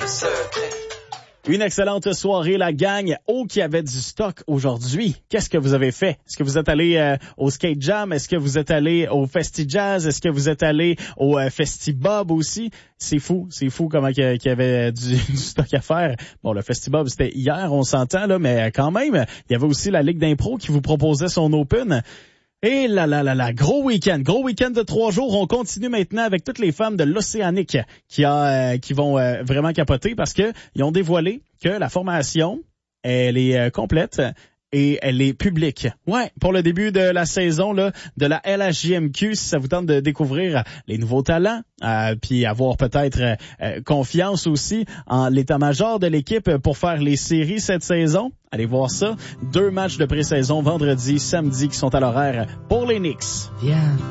secret. Une excellente soirée, la gang. Oh, qui avait du stock aujourd'hui. Qu'est-ce que vous avez fait? Est-ce que vous êtes allé au Skate Jam? Est-ce que vous êtes allé au Festi Jazz? Est-ce que vous êtes allé au Festi Bob aussi? C'est fou comment qu'il y avait du stock à faire. Bon, le Festi Bob, c'était hier, on s'entend, là, mais quand même, il y avait aussi la Ligue d'impro qui vous proposait son Open. Et là, gros week-end de 3 jours. On continue maintenant avec toutes les femmes de l'Océanique qui vont vraiment capoter parce que ils ont dévoilé que la formation, elle est complète et elle est publique. Ouais, pour le début de la saison là de la LHJMQ, si ça vous tente de découvrir les nouveaux talents, puis avoir peut-être confiance aussi en l'état-major de l'équipe pour faire les séries cette saison. Allez voir ça. 2 matchs de pré-saison vendredi, samedi qui sont à l'horaire pour les Knicks. Viens.